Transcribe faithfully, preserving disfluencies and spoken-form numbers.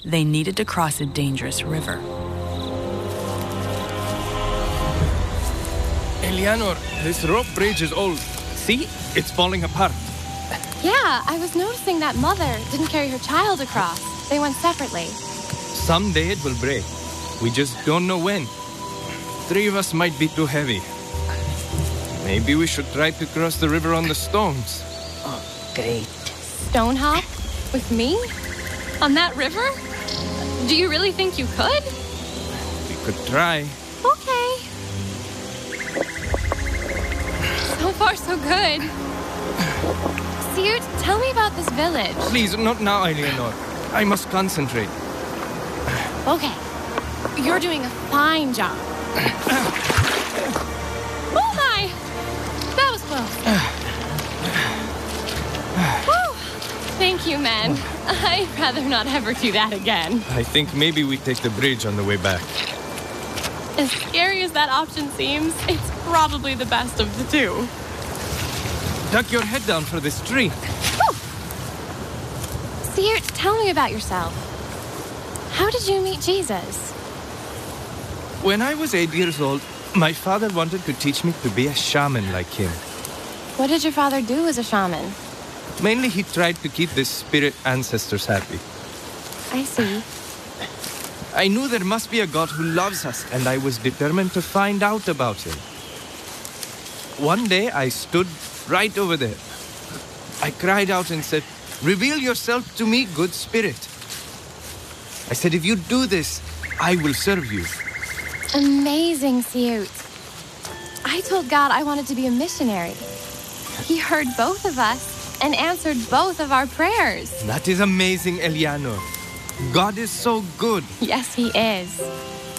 they needed to cross a dangerous river. Eleanor, this rope bridge is old. See? It's falling apart. Yeah, I was noticing that mother didn't carry her child across. They went separately. Someday it will break. We just don't know when. Three of us might be too heavy. Maybe we should try to cross the river on the stones. Oh, great. Stone hop? With me? On that river? Do you really think you could? We could try. Okay. So far, so good. Siut, tell me about this village. Please, not now, Eleanor. I must concentrate. Okay. You're doing a fine job. Oh my! That was close. Whew. Thank you, men. I'd rather not ever do that again. I think maybe we take the bridge on the way back. As scary as that option seems, it's probably the best of the two. Duck your head down for this tree. Siut, tell me about yourself. How did you meet Jesus? When I was eight years old, my father wanted to teach me to be a shaman like him. What did your father do as a shaman? Mainly, he tried to keep the spirit ancestors happy. I see. I knew there must be a God who loves us, and I was determined to find out about him. One day, I stood right over there. I cried out and said, "Reveal yourself to me, good spirit." I said, "If you do this, I will serve you." Amazing, Siut. I told God I wanted to be a missionary. He heard both of us and answered both of our prayers. That is amazing, Eleanor. God is so good. Yes, he is.